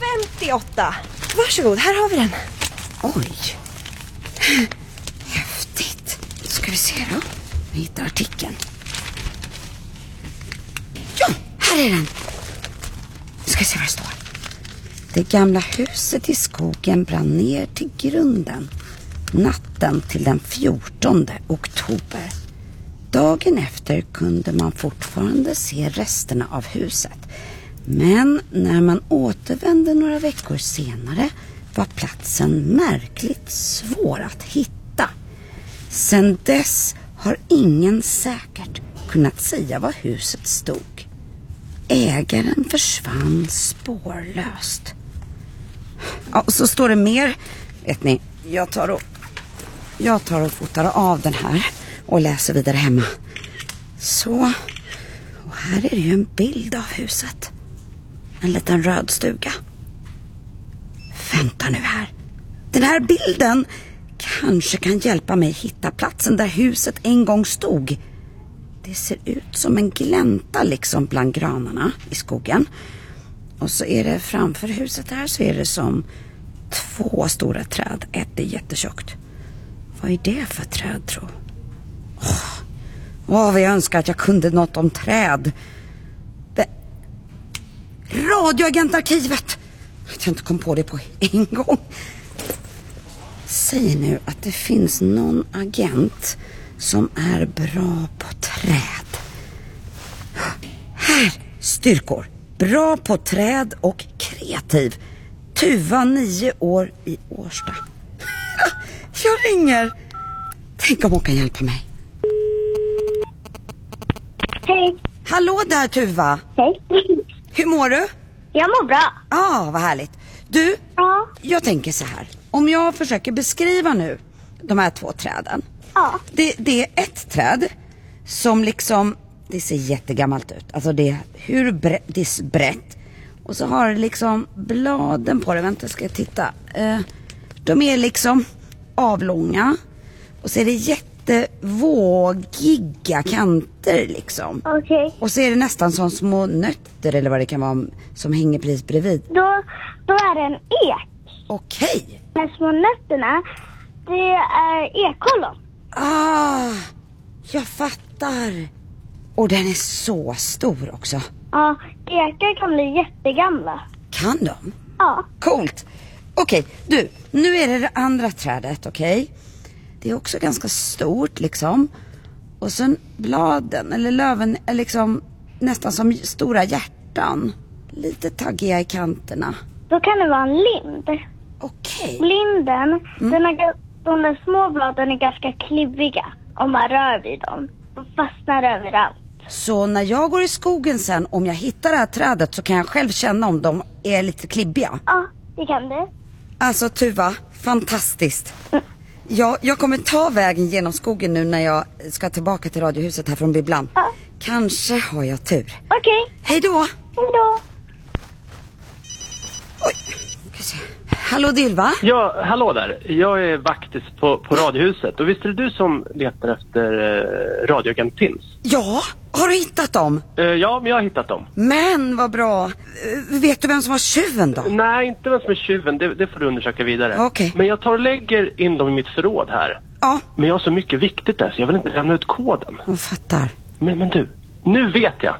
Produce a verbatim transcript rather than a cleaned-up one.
femtioåtta. Varsågod, här har vi den. Oj. Häftigt. Ska vi se då. Vi hittar artikeln. Ja, här är den. Ska vi se vad det står. Det gamla huset i skogen brann ner till grunden natten till den fjortonde oktober. Dagen efter kunde man fortfarande se resterna av huset. Men när man återvände några veckor senare var platsen märkligt svår att hitta. Sedan dess har ingen säkert kunnat säga var huset stod. Ägaren försvann spårlöst. Ja, så står det mer. Vet ni, jag tar och, jag tar och fotar av den här och läser vidare hemma. Så, och här är det ju en bild av huset. En liten röd stuga. Vänta nu här. Den här bilden kanske kan hjälpa mig hitta platsen där huset en gång stod. Det ser ut som en glänta liksom bland granarna i skogen. Och så är det framför huset här så är det som två stora träd. Ett är jättetjockt. Vad är det för träd, tro? Åh, Åh, vad jag önskar att jag kunde något om träd. Det... Radioagentarkivet! Att jag inte kom på det på en gång. Säg nu att det finns någon agent som är bra på träd. Här, styrkor. Bra på träd och kreativ. Tuva, nio år i Årsta. Jag ringer. Tänk om hon kan hjälpa mig. Hej. Hallå där, Tuva. Hej. Hur mår du? Jag mår bra. Ja, ah, vad härligt. Du, Ja. jag tänker så här. Om jag försöker beskriva nu de här två träden. Ja. Det, det är ett träd som liksom, det ser jättegammalt ut. Alltså det är hur brett, det är brett. Och så har det liksom bladen på det. Vänta, ska jag titta. Eh, de är liksom avlånga. Och så är det jättevågiga kanter liksom. Okej. Okay. Och så är det nästan som små nötter eller vad det kan vara som hänger precis bredvid. Då, då är det en ek. Okej. Okay. De små nötterna, det är ekollon. Ah, jag fattar. Och den är så stor också. Ja, ekar kan bli jättegamla. Kan de? Ja. Coolt. Okej, okay, du, nu är det det andra trädet, okej? Okay? Det är också ganska stort liksom. Och sen bladen eller löven är liksom nästan som stora hjärtan. Lite taggiga i kanterna. Då kan det vara en lind. Okej. Okay. Linden, mm. den är, de där små bladen är ganska klibbiga. Om man rör vid dem. De fastnar överallt. Så när jag går i skogen sen, om jag hittar det här trädet så kan jag själv känna om de är lite klibbiga? Ja, det kan du. Alltså Tuva, fantastiskt. Mm. Jag, jag kommer ta vägen genom skogen nu när jag ska tillbaka till radiohuset här från bibblan. Ja. Kanske har jag tur. Okej. Okay. Hej då. Hej då. Oj, ska se. Hallå Dilva? Ja, hallå där. Jag är vaktis på, på radiohuset. Och visst är det du som letar efter eh, radioagent Tins? Ja, har du hittat dem? Eh, ja, men jag har hittat dem. Men vad bra. Eh, vet du vem som var tjuven då? Nej, inte vem som är tjuven. Det, det får du undersöka vidare. Okej. Okay. Men jag tar och lägger in dem i mitt förråd här. Ja. Men jag har så mycket viktigt där så jag vill inte lämna ut koden. Jag fattar. Men, men du, nu vet jag.